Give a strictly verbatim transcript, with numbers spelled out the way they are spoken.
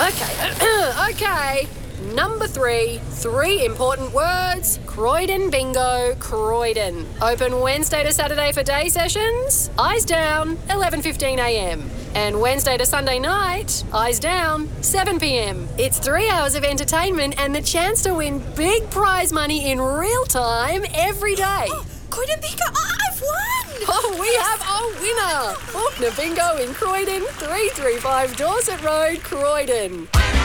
Okay, okay. Number three, three important words. Croydon Bingo, Croydon. Open Wednesday to Saturday for day sessions. Eyes down, eleven fifteen a m. And Wednesday to Sunday night, eyes down, seven p m. It's three hours of entertainment and the chance to win big prize money in real time every day. Oh, Croydon Bingo, I've won! Oh, we have a winner! Faulkner Bingo in Croydon, three thirty-five Dorset Road, Croydon.